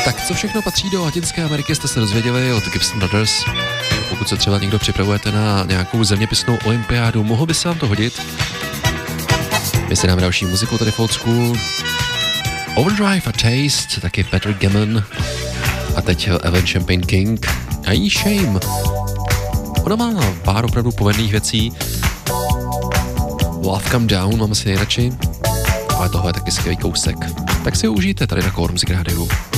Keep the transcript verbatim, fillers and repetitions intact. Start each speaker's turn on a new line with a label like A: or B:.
A: Tak co všechno patří do Latinské Ameriky, jste se dozvěděli od Gibson Brothers. Pokud se třeba někdo připravujete na nějakou zeměpisnou olympiádu, mohl by se vám to hodit. My si dáme další muziku tady v Old School. Overdrive a Taste, taky Patrick Gammon a teď Evan Champagne King a jí Shame. Ona má pár opravdu povedných věcí. Love Come Down mám asi nejradši, ale tohle je taky skvělý kousek. Tak si ho užijte tady na Core Music Radio.